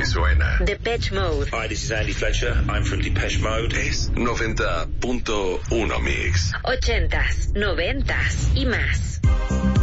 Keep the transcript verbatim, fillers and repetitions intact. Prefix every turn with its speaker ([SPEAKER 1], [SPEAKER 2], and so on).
[SPEAKER 1] suena.
[SPEAKER 2] Depeche Mode.
[SPEAKER 3] Hi, this is Andy Fletcher. I'm from Depeche Mode.
[SPEAKER 1] Es noventa punto uno Mix.
[SPEAKER 2] Ochentas, noventas y más.